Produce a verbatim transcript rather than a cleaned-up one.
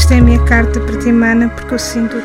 esta é a minha carta para ti, mana, porque eu sinto